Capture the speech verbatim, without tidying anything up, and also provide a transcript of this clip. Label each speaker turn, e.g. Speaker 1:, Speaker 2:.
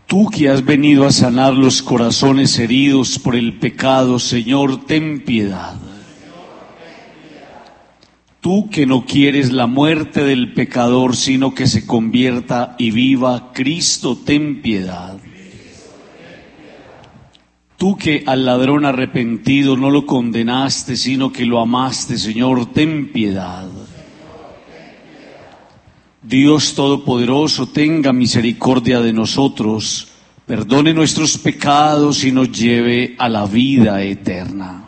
Speaker 1: Tú que has venido a sanar los corazones heridos por el pecado, Señor, ten piedad. Tú que no quieres la muerte del pecador, sino que se convierta y viva, Cristo, ten piedad. Tú que al ladrón arrepentido no lo condenaste, sino que lo amaste, Señor, ten piedad. Dios Todopoderoso, tenga misericordia de nosotros, perdone nuestros pecados y nos lleve a la vida eterna.